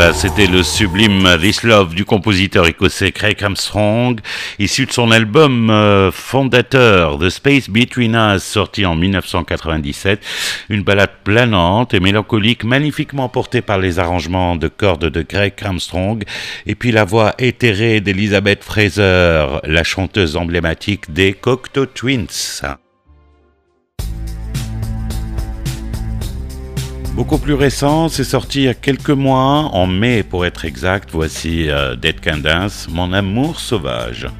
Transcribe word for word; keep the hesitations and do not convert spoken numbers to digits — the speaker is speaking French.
Ça, c'était le sublime This Love du compositeur écossais Craig Armstrong, issu de son album euh, fondateur The Space Between Us, sorti en dix-neuf cent quatre-vingt-dix-sept. Une ballade planante et mélancolique, magnifiquement portée par les arrangements de cordes de Craig Armstrong, et puis la voix éthérée d'Elizabeth Fraser, la chanteuse emblématique des Cocteau Twins. Beaucoup plus récent, c'est sorti il y a quelques mois, en mai pour être exact. Voici euh, Dead Can Dance, Mon amour sauvage.